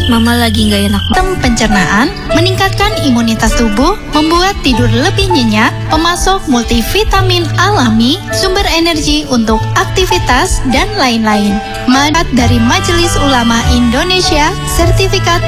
Mama lagi nggak enak. Sistem pencernaan, meningkatkan imunitas tubuh, membuat tidur lebih nyenyak, pemasok multivitamin alami, sumber energi untuk aktivitas, dan lain-lain. Manfaat dari Majelis Ulama Indonesia, sertifikat